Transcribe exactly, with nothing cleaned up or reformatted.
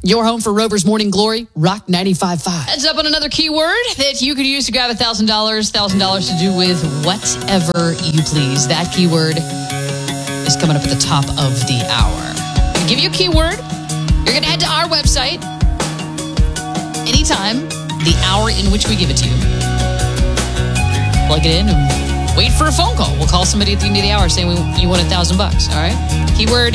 Your home for Rover's Morning Glory, Rock ninety-five point five. Heads up on another keyword that you could use to grab one thousand dollars. one thousand dollars to do with whatever you please. That keyword is coming up at the top of the hour. I'll give you a keyword. You're going to head to our website anytime, the hour in which we give it to you. Plug it in and wait for a phone call. We'll call somebody at the end of the hour saying we, you want a thousand bucks. All right? Keyword